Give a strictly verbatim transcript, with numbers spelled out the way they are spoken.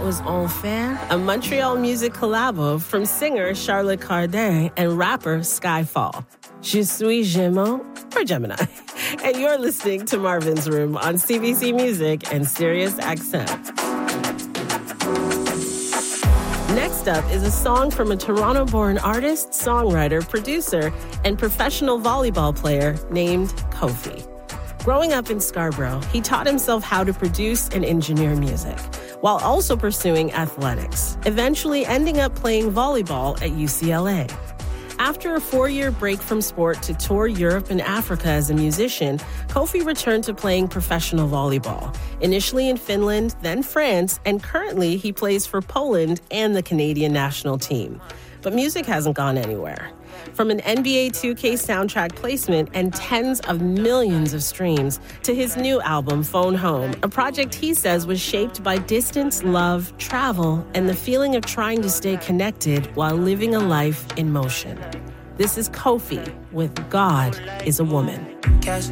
was Enfer, a Montreal music collabo from singer Charlotte Cardin and rapper Skyfall. Je suis Gémeaux, or Gemini. And you're listening to Marvin's Room on C B C Music and Sirius X M. Next up is a song from a Toronto-born artist, songwriter, producer, and professional volleyball player named Kofi. Growing up in Scarborough, he taught himself how to produce and engineer music, while also pursuing athletics, eventually ending up playing volleyball at U C L A. After a four-year break from sport to tour Europe and Africa as a musician, Kofi returned to playing professional volleyball, initially in Finland, then France, and currently he plays for Poland and the Canadian national team. But music hasn't gone anywhere. From an N B A two K soundtrack placement and tens of millions of streams to his new album, Phone Home, a project he says was shaped by distance, love, travel, and the feeling of trying to stay connected while living a life in motion. This is Kofi with God is a Woman. Cash